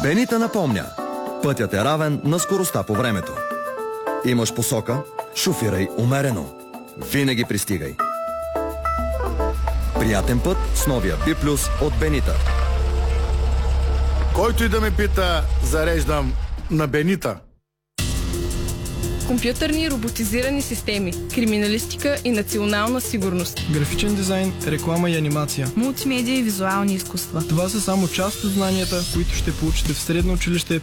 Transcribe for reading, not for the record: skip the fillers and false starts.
Бенита напомня. Пътят е равен на скоростта по времето. Имаш посока, шофирай умерено. Винаги пристигай. Приятен път с новия B+ от Бенита. Който и да ме пита, зареждам на Бенита. Компютърни и роботизирани системи, криминалистика и национална сигурност. Графичен дизайн, реклама и анимация. Мултимедия и визуални изкуства. Това са само част от знанията, които ще получите в средно училище